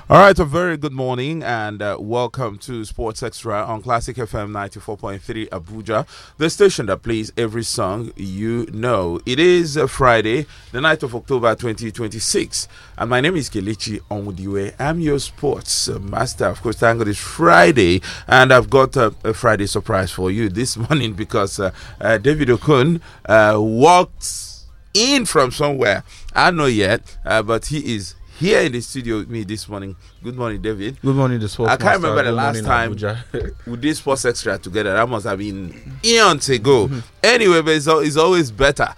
All right, a very good morning and welcome to Sports Extra on Classic FM 94.3 Abuja, the station that plays every song you know. It is Friday, the 9th of October 2026, and my name is Kelechi Onwudiwe. I'm your sports master. Of course, thank God it's Friday, and I've got a Friday surprise for you this morning because David Okun walked in from somewhere. I don't know yet, but he is here in the studio with me this morning. Good morning, David. Good morning, the sports. I can't remember the last time we did Sports Extra together. That must have been eons ago. Anyway, but it's always better,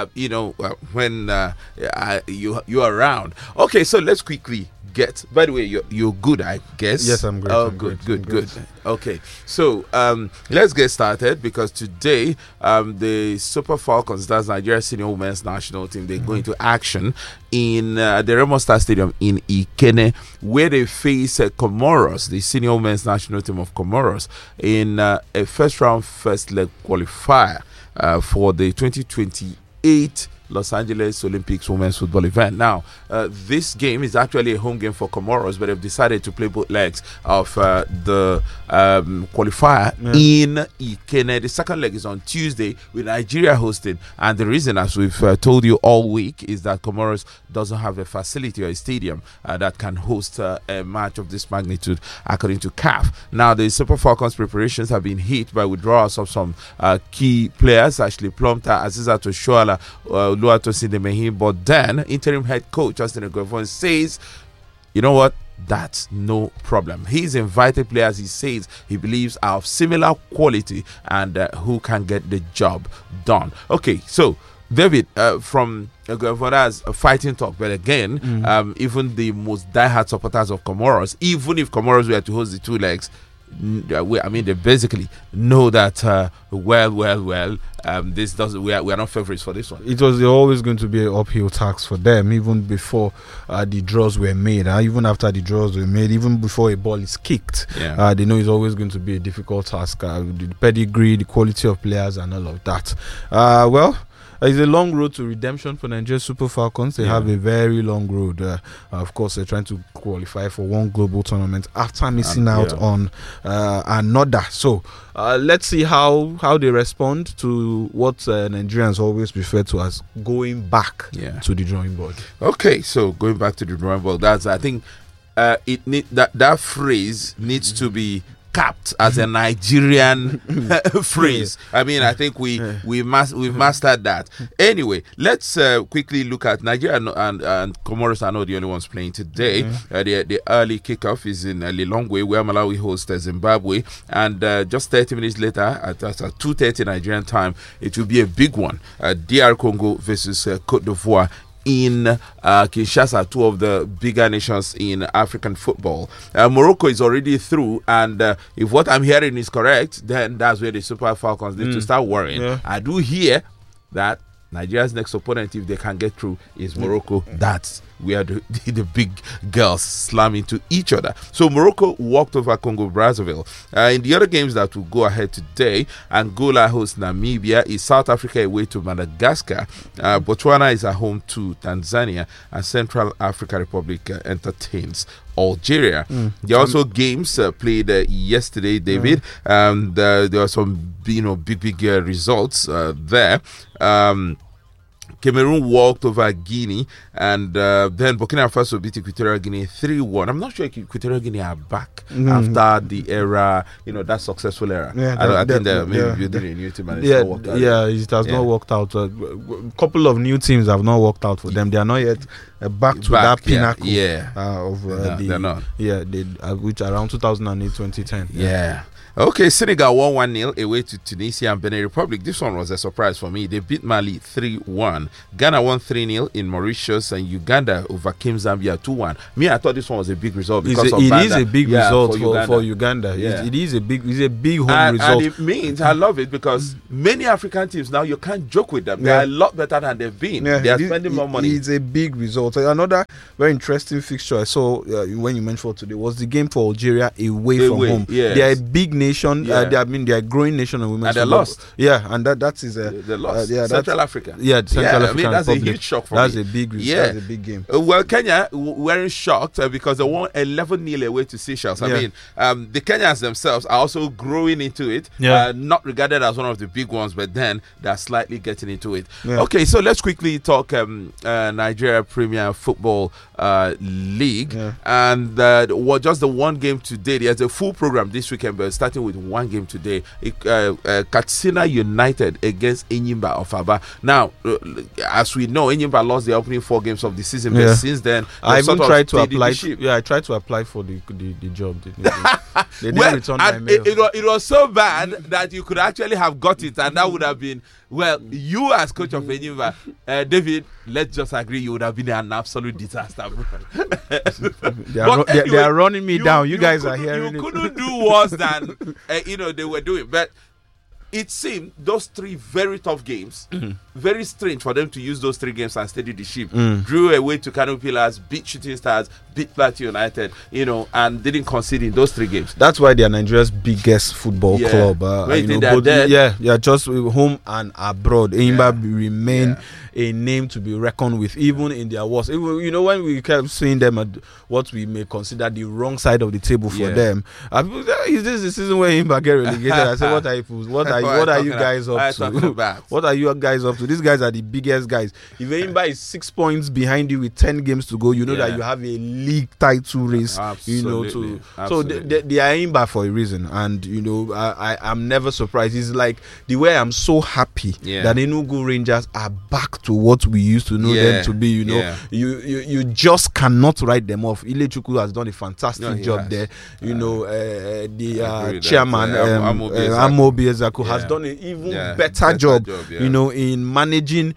when you're around. Okay, so let's quickly get. By the way, you're good, I guess. Yes, I'm great. Oh, good. Okay, so let's get started because today the Super Falcons, that's Nigeria Senior Women's National Team, they go into action in the Remo Star Stadium in Ikenne, where they face Comoros, the Senior Women's National Team of Comoros, in a first leg qualifier for the 2028 Los Angeles Olympics women's football event. Now, this game is actually a home game for Comoros, but they've decided to play both legs of the qualifier in Ikenne. The second leg is on Tuesday with Nigeria hosting, and the reason, as we've told you all week, is that Comoros doesn't have a facility or a stadium that can host a match of this magnitude, according to CAF. Now, the Super Falcons preparations have been hit by withdrawals of some key players, Ashley Plumter, Aziza Toshuala, but then interim head coach Justin Eguavoen says, you know what, that's no problem. He's invited players he says he believes are of similar quality and who can get the job done. Okay, so David, from Eguavoen's fighting talk, but again, even the most diehard supporters of Comoros, even if Comoros were to host the two legs, they basically know that this doesn't. We are not favorites for this one. It was always going to be an uphill task for them, even before the draws were made. Even after the draws were made, even before a ball is kicked, they know it's always going to be a difficult task. The pedigree, the quality of players, and all of that. It's a long road to redemption for Nigeria Super Falcons. They have a very long road. Of course, they're trying to qualify for one global tournament after missing out on another. So let's see how they respond to what Nigerians always refer to as going back to the drawing board. Okay, so going back to the drawing board. That's, I think, that phrase needs to be capped as a Nigerian phrase. I mean, I think we've mastered that. Anyway, let's quickly look at Nigeria and Comoros are not the only ones playing today. The early kickoff is in Lilongwe, where Malawi hosts Zimbabwe, and just 30 minutes later at 2:30 Nigerian time, it will be a big one. DR Congo versus Cote d'Ivoire in Kinshasa, two of the bigger nations in African football. Morocco is already through, and if what I'm hearing is correct, then that's where the Super Falcons need to start worrying. I do hear that Nigeria's next opponent, if they can get through, is Morocco. That's where the big girls slam into each other. So Morocco walked over Congo Brazzaville. In the other games that will go ahead today, Angola hosts Namibia, is South Africa away to Madagascar, Botswana is at home to Tanzania, and Central African Republic entertains Algeria. There are also games played yesterday, David. There were some big results there. Cameroon walked over Guinea, and then Burkina Faso beat Equatorial Guinea 3-1. I'm not sure if Equatorial Guinea are back after the era, that successful era. I think they're maybe building a new team and it's not worked out. It has not worked out. A couple of new teams have not worked out for them. They are not yet back to that pinnacle they're not. Which around 2008-2010. Okay, Senegal won 1-0 away to Tunisia and Benin Republic. This one was a surprise for me. They beat Mali 3-1. Ghana won 3-0 in Mauritius, and Uganda overcame Zambia 2-1. I thought this one was a big result because it is a big result for Uganda. Yeah. It is a big home result. And it means, I love it, because many African teams now, you can't joke with them. They are a lot better than they've been. They are spending more money. It's a big result difficult. Another very interesting fixture I saw when you mentioned today was the game for Algeria away from home. Yes. They are a big nation. They are a growing nation of women's football. And they lost. Yeah, and that is they lost. Central Africa. Yeah, Central African that's Republic. a huge shock for that's me. That's a big game. Well, Kenya weren't shocked because they won 11-0 away to Seychelles. I mean, the Kenyans themselves are also growing into it. Not regarded as one of the big ones, but then they're slightly getting into it. Okay, so let's quickly talk Nigeria Premier Football League, and just the one game today. There's a full program this weekend, but starting with one game today. Katsina United against Enyimba of Aba. Now, as we know, Enyimba lost the opening 4 games of the season, but since then I even tried to apply. I tried to apply for the job. They didn't return my mail. It was so bad that you could actually have got it, and that would have been, well, you as coach of Enyimba, David, let's just agree, you would have been an absolute disaster. They are running me down. You guys are hearing it. You couldn't do worse than they were doing. But it seemed those 3 very tough games, very strange for them to use those 3 games and steady the ship. Drew away to Kano Pillars, beat Shooting Stars, beat Plateau United, and didn't concede in those 3 games. That's why they are Nigeria's biggest football club. Just home and abroad. Enyimba remain a name to be reckoned with, even in their worst. Even, when we kept seeing them at what we may consider the wrong side of the table for them. Is this the season where Enyimba get relegated? I said, what are you guys up to? What are you guys up to? These guys are the biggest guys. If Enyimba is 6 points behind you with 10 games to go, you know that you have a league title race. Absolutely. So they are Enyimba for a reason, and I'm never surprised. It's like the way I'm so happy that Enugu Rangers are back to what we used to know them to be. You just cannot write them off. Ilechukwu has done a fantastic job there. The chairman Amobi Ezeaku has done an even better job. In managing.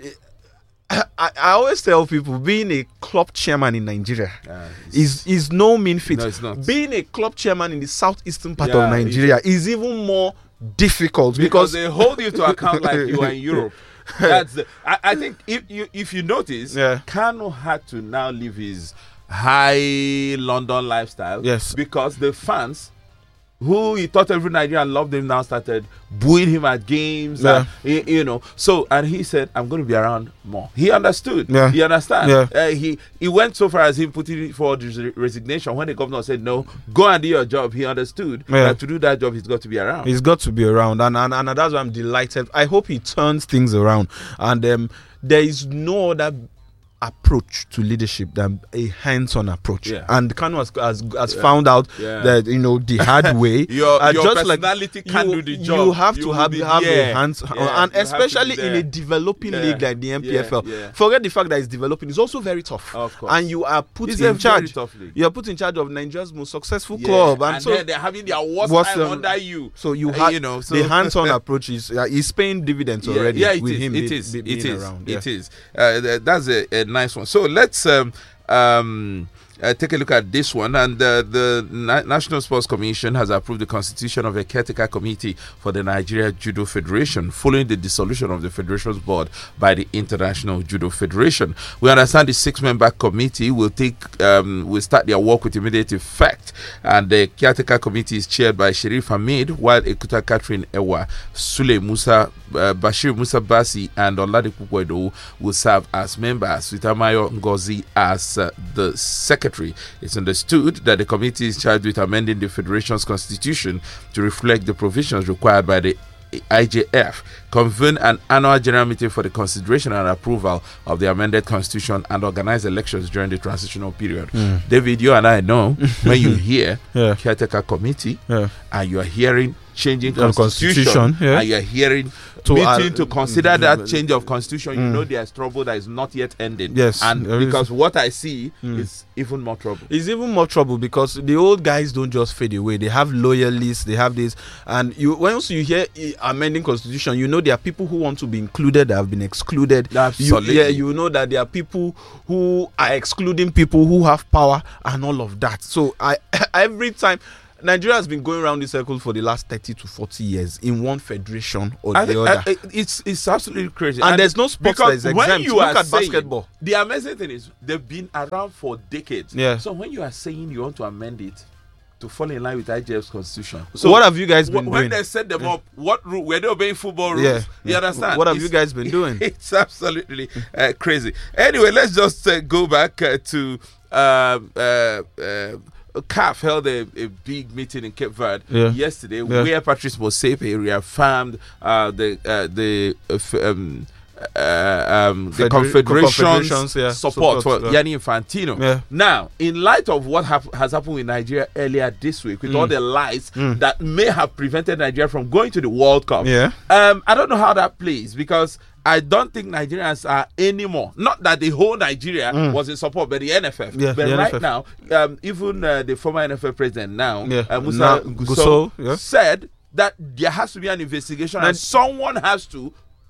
I always tell people, being a club chairman in Nigeria is no mean feat. No, it's not. Being a club chairman in the southeastern part of Nigeria is even more difficult because they hold you to account like you are in Europe. I think if you notice, Kano had to now live his high London lifestyle. Because the fans who he thought every Nigerian loved him now started booing him at games. And he said, I'm going to be around more. He understood. He understands. He went so far as him putting forward his resignation. When the governor said, no, go and do your job, he understood that to do that job, he's got to be around. He's got to be around. And that's why I'm delighted. I hope he turns things around. And there is no other approach to leadership than a hands-on approach, and Kano has found out that the hard way. your personality can't do the job. You have to have a hands-on, and especially in a developing league like the MPFL. Forget the fact that it's developing; it's also very tough. Of course. And you are put in charge. You are put in charge of Nigeria's most successful club, and so then they're having their worst time under you. So you have the hands-on approach is paying dividends already. With him, it is. That's a nice one. So let's take a look at this one. And the National Sports Commission has approved the constitution of a caretaker committee for the Nigeria Judo Federation following the dissolution of the Federation's board by the International Judo Federation. We understand the 6-member committee will start their work with immediate effect, and the caretaker committee is chaired by Sherif Hamid, while Ekuta Catherine Ewa, Sule Musa, Bashir Musa Basi, and Oladipo Kwedo will serve as members, with Amayo Ngozi as the secretary. It's understood that the committee is charged with amending the Federation's constitution to reflect the provisions required by the IJF, convene an annual general meeting for the consideration and approval of the amended constitution, and organize elections during the transitional period. David, you and I know when you hear caretaker committee and you are hearing changing constitution and you are hearing meeting to consider that change of constitution, you know there's trouble that is not yet ending. And because what I see is even more trouble. It's even more trouble because the old guys don't just fade away. They have loyalists, they have this, and once you hear amending constitution, you know there are people who want to be included that have been excluded. Absolutely. You know that there are people who are excluding people who have power and all of that. So every time Nigeria has been going around this circle for the last 30 to 40 years in one federation or the other. It's absolutely crazy. And there's no sport that is exempt. Look at basketball. The amazing thing is they've been around for decades. Yeah. So when you are saying you want to amend it to fall in line with IGF's constitution. So what have you guys been doing? When they set them up, what rule were they obeying football rules? Yeah. You understand? What have you guys been doing? It's absolutely crazy. Anyway, let's just go back to CAF held a big meeting in Cape Verde yesterday where Patrice Motsepe reaffirmed the Confederation's support for Gianni Infantino. Yeah. Now, in light of what has happened with Nigeria earlier this week, with all the lies that may have prevented Nigeria from going to the World Cup, I don't know how that plays, because I don't think Nigerians are anymore. Not that the whole Nigeria was in support, but the NFF. Yeah, but right NFF. now, even the former NFF president now, Musa Gusau, said that there has to be an investigation and someone has to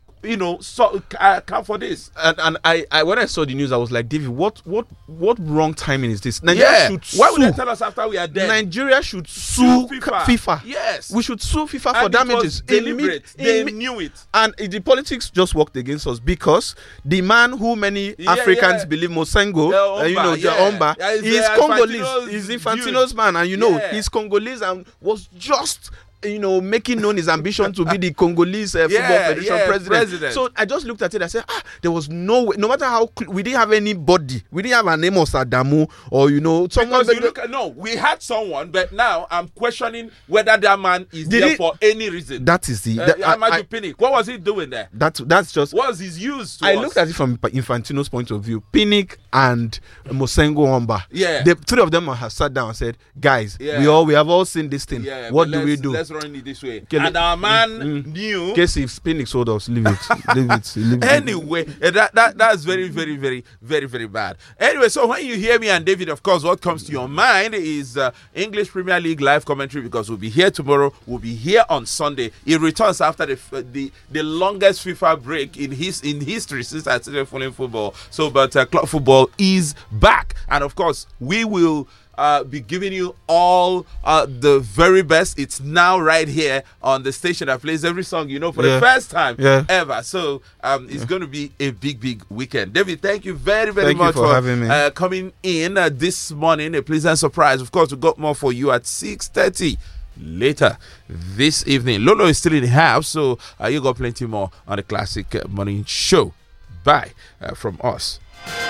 account for this. And I when I saw the news, I was like, David, what wrong timing is this? Nigeria should sue. Why would they tell us after we are dead? Nigeria should sue FIFA. Yes. We should sue FIFA for damages. Deliberate. They knew it. And the politics just worked against us, because the man who many Africans believe, Mosengo, Omba, is Congolese. He's Infantino's man, and he's Congolese and was just making known his ambition to be the Congolese Football Federation president. So I just looked at it and said, there was no way, no matter how, we didn't have anybody. We didn't have a name of Sadamu or, someone. We had someone, but now I'm questioning whether that man is there for any reason. That is the... Amaju Pinnick, what was he doing there? That's just... What was his use to I looked at it from Infantino's point of view. Pinnick and Mosengo Omba. Yeah. The three of them have sat down and said, guys, we have all seen this thing. What do we do? Let's run it this way. And our man knew. In case if Pinnick sold us, leave it. Anyway, that's very, very, very, very, very bad. Anyway, so when you hear me and David, of course, what comes to your mind is English Premier League live commentary, because we'll be here tomorrow. We'll be here on Sunday. It returns after the longest FIFA break in history since I started following football. So, but club football is back, and of course, we will be giving you all the very best. It's now right here on the station that plays every song for the first time ever. So it's going to be a big weekend. David, thank you very, very much for having me. Coming in this morning. A pleasant surprise. Of course, we got more for you at 6:30 later this evening. Lolo is still in the house, so you got plenty more on the Classic Morning Show. Bye from us.